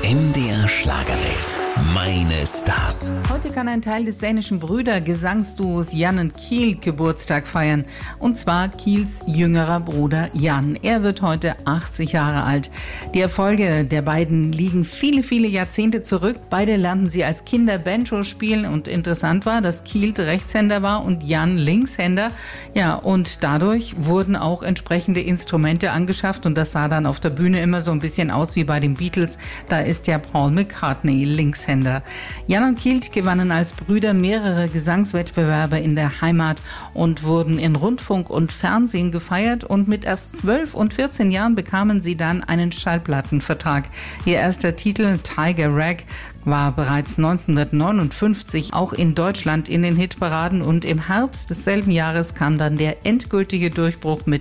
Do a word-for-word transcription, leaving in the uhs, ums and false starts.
M D R Schlagerwelt. Meine Stars. Heute kann ein Teil des dänischen Brüder-Gesangsduos Jan und Kiel Geburtstag feiern. Und zwar Kiels jüngerer Bruder Jan. Er wird heute achtzig Jahre alt. Die Erfolge der beiden liegen viele, viele Jahrzehnte zurück. Beide lernten sie als Kinder Banjo spielen und interessant war, dass Kiel Rechtshänder war und Jan Linkshänder. Ja, und dadurch wurden auch entsprechende Instrumente angeschafft und das sah dann auf der Bühne immer so ein bisschen aus wie bei den Beatles. Da ist ja Paul McCartney Linkshänder. Jan und Kiel gewannen als Brüder mehrere Gesangswettbewerbe in der Heimat und wurden in Rundfunk und Fernsehen gefeiert und mit erst zwölf und vierzehn Jahren bekamen sie dann einen Schallplattenvertrag. Ihr erster Titel Tiger Rag war bereits neunzehnhundertneunundfünfzig auch in Deutschland in den Hitparaden und im Herbst desselben Jahres kam dann der endgültige Durchbruch mit